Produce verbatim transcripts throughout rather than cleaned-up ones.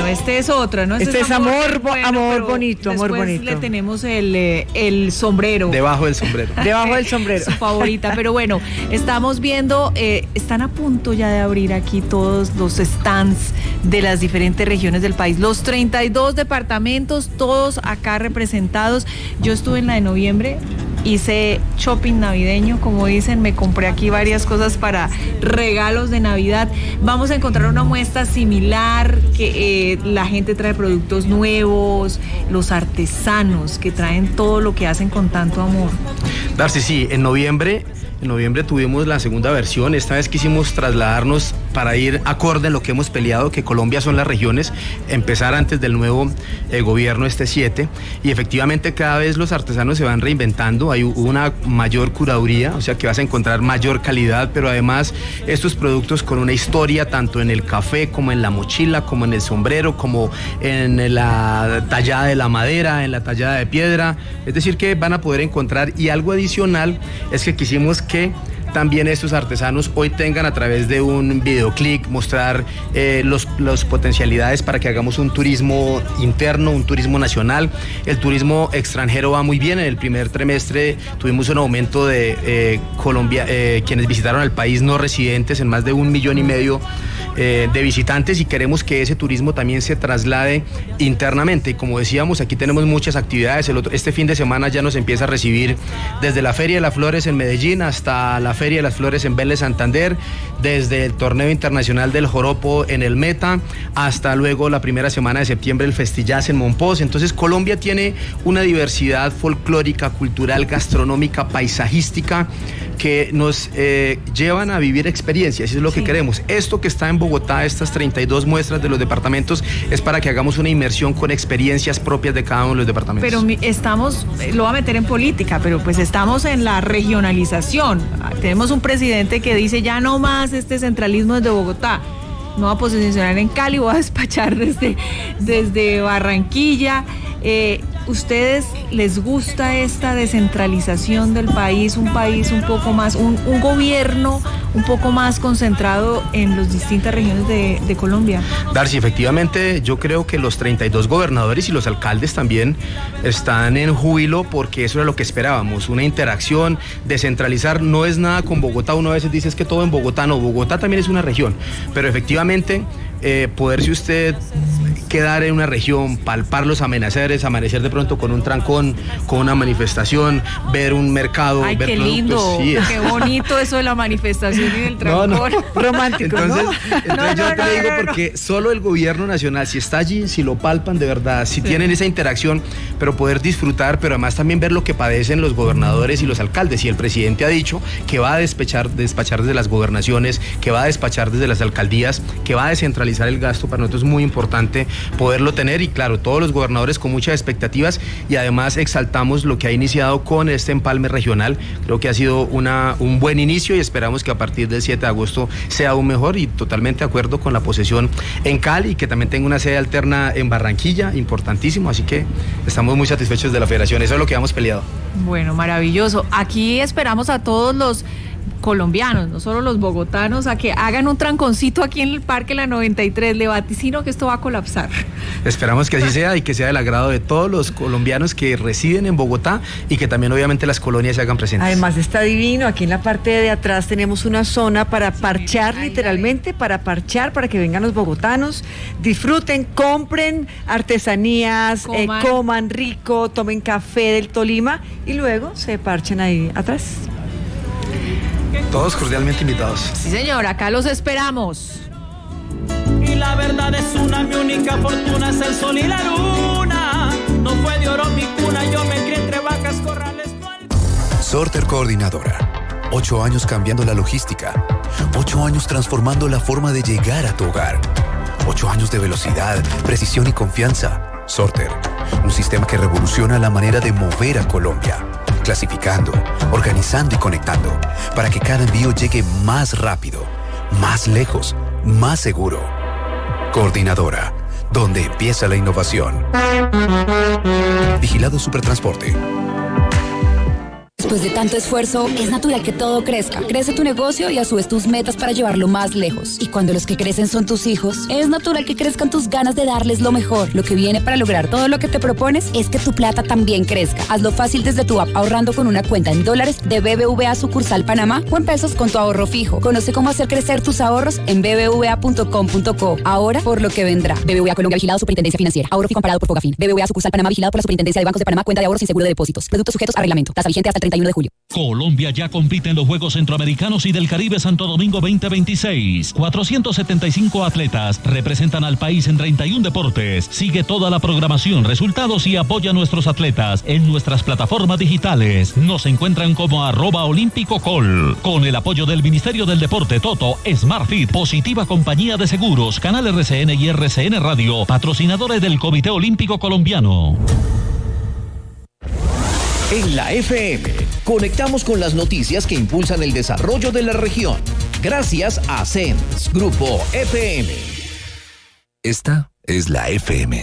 este es otro, ¿no? Este, este es amor, amor, bueno, amor bonito, amor bonito. Le tenemos el, el sombrero. Debajo del sombrero. Debajo del sombrero. Su favorita, pero bueno, estamos viendo, eh, están a punto ya de abrir aquí todos los stands de las diferentes regiones del país. Los treinta y dos departamentos, todos acá representados. Yo estuve en la de noviembre, hice shopping navideño, como dicen, me compré aquí varias cosas para regalos de Navidad. Vamos a encontrar una muestra similar, que eh, la gente trae productos nuevos, los artesanos que traen todo lo que hacen con tanto amor. Darcy, sí, en noviembre... En noviembre tuvimos la segunda versión, esta vez quisimos trasladarnos para ir acorde en lo que hemos peleado, que Colombia son las regiones, empezar antes del nuevo eh, gobierno este siete, y efectivamente cada vez los artesanos se van reinventando, hay una mayor curaduría, o sea que vas a encontrar mayor calidad, pero además estos productos con una historia tanto en el café como en la mochila, como en el sombrero, como en la tallada de la madera, en la tallada de piedra, es decir que van a poder encontrar, y algo adicional es que quisimos que también estos artesanos hoy tengan a través de un videoclip mostrar eh, los, los potencialidades para que hagamos un turismo interno, un turismo nacional. El turismo extranjero va muy bien. En el primer trimestre tuvimos un aumento de eh, Colombia, eh, quienes visitaron el país no residentes en más de un millón y medio eh, de visitantes, y queremos que ese turismo también se traslade internamente. Y como decíamos, aquí tenemos muchas actividades. El otro, este fin de semana ya nos empieza a recibir desde la Feria de las Flores en Medellín hasta la Feria de las Flores en Vélez Santander, desde el Torneo Internacional del Joropo en el Meta, hasta luego la primera semana de septiembre el Festillaz en Monpós. Entonces Colombia tiene una diversidad folclórica, cultural, gastronómica, paisajística, que nos eh, llevan a vivir experiencias, y eso es lo que sí queremos. Esto que está en Bogotá, estas treinta y dos muestras de los departamentos, es para que hagamos una inmersión con experiencias propias de cada uno de los departamentos. Pero estamos, lo voy a meter en política, pero pues estamos en la regionalización. Tenemos un presidente que dice ya no más este centralismo desde Bogotá, no va a posicionar en Cali, voy a despachar desde, desde Barranquilla. Eh, ¿Ustedes les gusta esta descentralización del país, un país un poco más, un, un gobierno un poco más concentrado en las distintas regiones de, de Colombia? Darcy, efectivamente yo creo que los treinta y dos gobernadores y los alcaldes también están en júbilo, porque eso era lo que esperábamos, una interacción, descentralizar. No es nada con Bogotá, uno a veces dice es que todo en Bogotá, no, Bogotá también es una región, pero efectivamente eh, poderse usted quedar en una región, palpar los amenaceres, amanecer de pronto con un trancón, con una manifestación, ver un mercado, ay, ver qué productos. Lindo, sí, qué bonito eso de la manifestación y del trancón. No, no. Romántico, entonces, ¿no? Entonces no, yo no, te no, digo no, no. porque solo el gobierno nacional, si está allí, si lo palpan de verdad, si sí tienen esa interacción, pero poder disfrutar, pero además también ver lo que padecen los gobernadores y los alcaldes. Y el presidente ha dicho que va a despachar, despachar desde las gobernaciones, que va a despachar desde las alcaldías, que va a descentralizar el gasto. Para nosotros es muy importante poderlo tener, y claro, todos los gobernadores con muchas expectativas, y además exaltamos lo que ha iniciado con este empalme regional. Creo que ha sido una, un buen inicio, y esperamos que a partir del siete de agosto sea aún mejor, y totalmente de acuerdo con la posesión en Cali, y que también tenga una sede alterna en Barranquilla, importantísimo, así que estamos muy satisfechos de la federación, eso es lo que hemos peleado. Bueno, maravilloso. Aquí esperamos a todos los colombianos, no solo los bogotanos, a que hagan un tranconcito aquí en el Parque La noventa y tres. Le vaticino que esto va a colapsar. Esperamos que así sea, y que sea del agrado de todos los colombianos que residen en Bogotá, y que también obviamente las colonias se hagan presentes. Además está divino, aquí en la parte de atrás tenemos una zona para parchar, literalmente para parchar, para que vengan los bogotanos, disfruten, compren artesanías, coman, eh, coman rico, tomen café del Tolima, y luego se parchen ahí atrás. Todos cordialmente invitados. Sí, señor, acá los esperamos. Y la verdad es una, mi única fortuna es el sol y la luna. No fue de oro mi cuna, yo me crié entre vacas, corrales. Sorter Coordinadora. Ocho años cambiando la logística. Ocho años transformando la forma de llegar a tu hogar. Ocho años de velocidad, precisión y confianza. Sorter, un sistema que revoluciona la manera de mover a Colombia. Clasificando, organizando y conectando, para que cada envío llegue más rápido, más lejos, más seguro. Coordinadora, donde empieza la innovación. Vigilado Supertransporte. Después de tanto esfuerzo, es natural que todo crezca. Crece tu negocio y a su vez tus metas para llevarlo más lejos. Y cuando los que crecen son tus hijos, es natural que crezcan tus ganas de darles lo mejor. Lo que viene para lograr todo lo que te propones es que tu plata también crezca. Hazlo fácil desde tu app ahorrando con una cuenta en dólares de B B V A sucursal Panamá o en pesos con tu ahorro fijo. Conoce cómo hacer crecer tus ahorros en b b v a punto com punto co. Ahora por lo que vendrá. B B V A Colombia vigilado Superintendencia Financiera. Ahorro fijo comparado por Fogafín. B B V A sucursal Panamá vigilado por la Superintendencia de Bancos de Panamá. Cuenta de ahorros sin seguro de depósitos. Productos sujetos a reglamento. Tasa vigente hasta el treinta y uno de julio. Colombia ya compite en los Juegos Centroamericanos y del Caribe Santo Domingo veinte veintiséis. cuatrocientos setenta y cinco atletas representan al país en treinta y uno deportes. Sigue toda la programación, resultados y apoya a nuestros atletas en nuestras plataformas digitales. Nos encuentran como arroba olímpico col. Con el apoyo del Ministerio del Deporte, Toto, SmartFit, Positiva Compañía de Seguros, Canal R C N y R C N Radio, patrocinadores del Comité Olímpico Colombiano. En la F M, conectamos con las noticias que impulsan el desarrollo de la región. Gracias a C E N S, Grupo F M. Esta es la F M.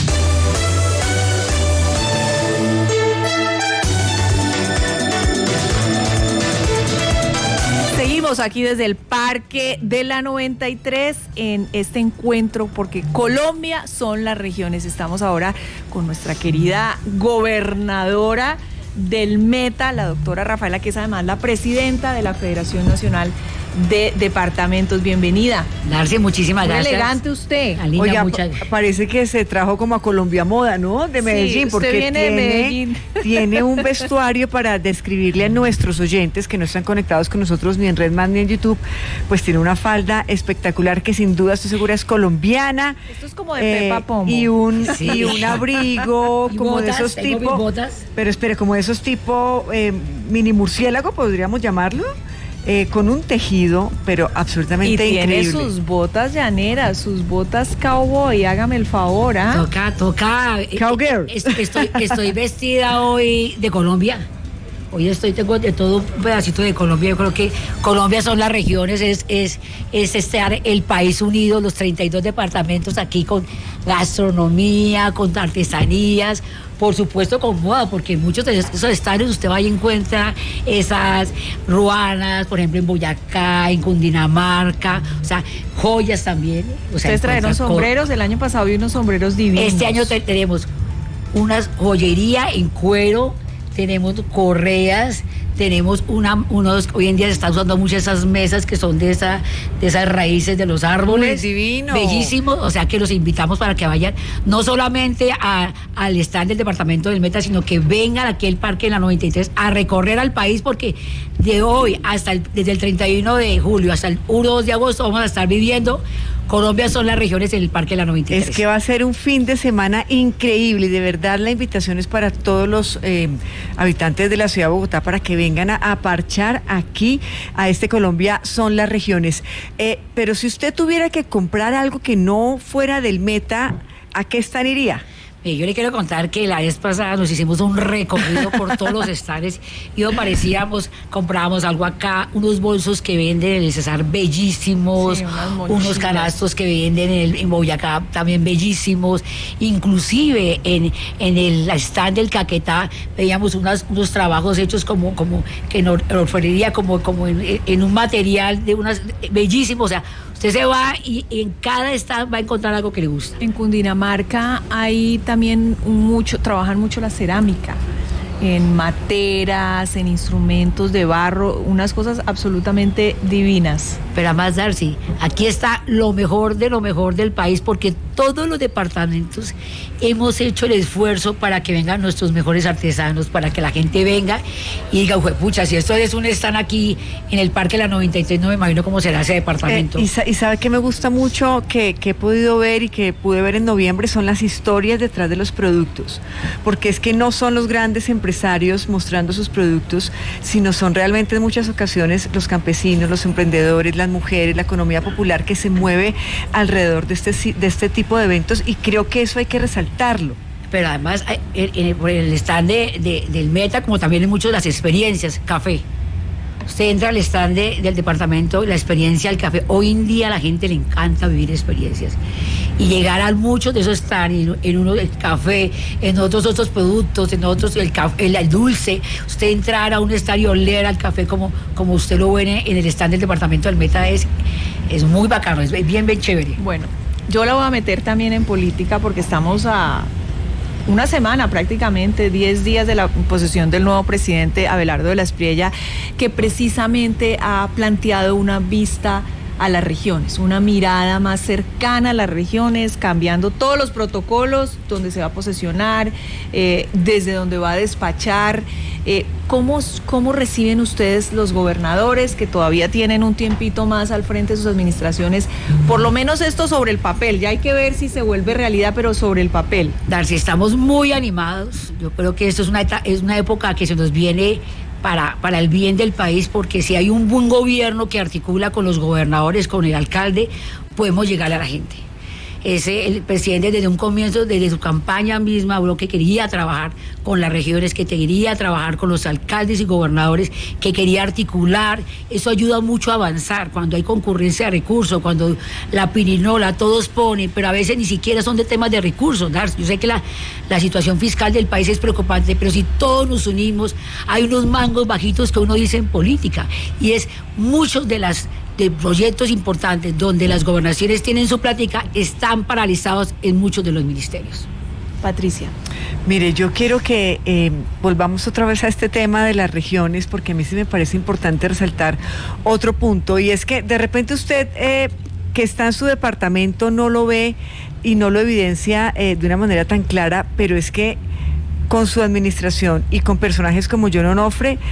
Seguimos aquí desde el Parque de la noventa y tres en este encuentro porque Colombia son las regiones. Estamos ahora con nuestra querida gobernadora del Meta, la doctora Rafaela, que es además la presidenta de la Federación Nacional de Departamentos. Bienvenida. Darcy, muchísimas Muy gracias. elegante usted. Alina, Oiga, muchas... parece que se trajo como a Colombia Moda, ¿no? De Medellín, sí, porque viene tiene, de Medellín. tiene un vestuario para describirle a nuestros oyentes que no están conectados con nosotros ni en Redman ni en YouTube, pues tiene una falda espectacular que sin duda estoy segura es colombiana. Esto es como de eh, Pepa Pombo. Y un, sí. y un abrigo y como botas, de esos tengo tipos. mis botas. Pero espere, como de esos tipo eh, mini murciélago, podríamos llamarlo. Eh, con un tejido, pero absolutamente y increíble. Y tiene sus botas llaneras, sus botas cowboy, hágame el favor, ¿ah? ¿eh? Toca, toca. Cowgirl. Estoy, estoy vestida hoy de Colombia. Hoy estoy, tengo de todo un pedacito de Colombia. Yo creo que Colombia son las regiones, es, es, es estar el país unido, los treinta y dos departamentos aquí con gastronomía, con artesanías, por supuesto con moda, porque en muchos de esos estadios usted va y encuentra esas ruanas, por ejemplo en Boyacá, en Cundinamarca, o sea, joyas también. O sea, ustedes trajeron sombreros, el año pasado vi unos sombreros divinos. Este año te, tenemos una joyería en cuero, tenemos correas, tenemos una, unos, hoy en día se están usando muchas esas mesas que son de, esa, de esas raíces de los árboles. Muy divino. Bellísimos, o sea que los invitamos para que vayan, no solamente a, al stand del departamento del Meta, sino que vengan aquí al Parque de la noventa y tres a recorrer al país, porque de hoy hasta el, desde el treinta y uno de julio hasta el uno dos de agosto vamos a estar viviendo. Colombia son las regiones en el Parque de la noventa y tres. Es que va a ser un fin de semana increíble y de verdad la invitación es para todos los eh, habitantes de la ciudad de Bogotá para que vengan a, a parchar aquí a este Colombia son las regiones. Eh, pero si usted tuviera que comprar algo que no fuera del Meta, ¿a qué stand iría? Eh, yo le quiero contar que la vez pasada nos hicimos un recorrido por todos los estares y nos parecíamos, comprábamos algo acá, unos bolsos que venden en el Cesar bellísimos, sí, unos canastos que venden en, el, en Boyacá también bellísimos, inclusive en, en el stand del Caquetá veíamos unas, unos trabajos hechos como, como que en orfebrería, como, como en, en un material de unas bellísimos, o sea, usted se va y en cada stand va a encontrar algo que le gusta. En Cundinamarca hay también mucho, trabajan mucho la cerámica, en materas, en instrumentos de barro, unas cosas absolutamente divinas. Pero además, Darcy, aquí está lo mejor de lo mejor del país, porque todos los departamentos hemos hecho el esfuerzo para que vengan nuestros mejores artesanos, para que la gente venga y diga, pucha, si esto es un stand aquí en el Parque de la noventa y tres, no me imagino cómo será ese departamento. Eh, y, y sabe que me gusta mucho, que, que he podido ver y que pude ver en noviembre, son las historias detrás de los productos, porque es que no son los grandes empresarios mostrando sus productos, sino son realmente en muchas ocasiones los campesinos, los emprendedores, las mujeres, la economía popular que se mueve alrededor de este, de este tipo de eventos, y creo que eso hay que resaltarlo. Pero además, en el, el stand de, de, del Meta, como también en muchas de las experiencias, café. Usted entra al stand de, del departamento, la experiencia del café. Hoy en día a la gente le encanta vivir experiencias. y llegar a muchos de esos están en, en uno el café, en otros otros productos, en otros el, el, el dulce, usted entrar a un stand y oler al café como, como usted lo ve en el stand del departamento del Meta es, es muy bacano, es bien, bien chévere. Bueno, yo la voy a meter también en política porque estamos a una semana prácticamente, diez días de la posesión del nuevo presidente Abelardo de la Espriella, que precisamente ha planteado una vista a las regiones, una mirada más cercana a las regiones, cambiando todos los protocolos, donde se va a posesionar, eh, desde donde va a despachar. Eh, ¿cómo, ¿Cómo reciben ustedes los gobernadores que todavía tienen un tiempito más al frente de sus administraciones? Por lo menos esto sobre el papel, ya hay que ver si se vuelve realidad, pero sobre el papel. Darcy, estamos muy animados. Yo creo que esto es una, es una época que se nos viene Para, para el bien del país, porque si hay un buen gobierno que articula con los gobernadores, con el alcalde, podemos llegar a la gente. Ese, el presidente desde un comienzo, desde su campaña misma, habló que quería trabajar con las regiones, que quería trabajar con los alcaldes y gobernadores, que quería articular. Eso ayuda mucho a avanzar cuando hay concurrencia de recursos, cuando la pirinola todos ponen, pero a veces ni siquiera son de temas de recursos. Yo sé que la, la situación fiscal del país es preocupante, pero si todos nos unimos, hay unos mangos bajitos que uno dice en política, y es muchos de las de proyectos importantes donde las gobernaciones tienen su plática están paralizados en muchos de los ministerios. Patricia. Mire, yo quiero que eh, volvamos otra vez a este tema de las regiones, porque a mí sí me parece importante resaltar otro punto, y es que de repente usted eh, que está en su departamento no lo ve y no lo evidencia eh, de una manera tan clara, pero es que con su administración y con personajes como John Onofre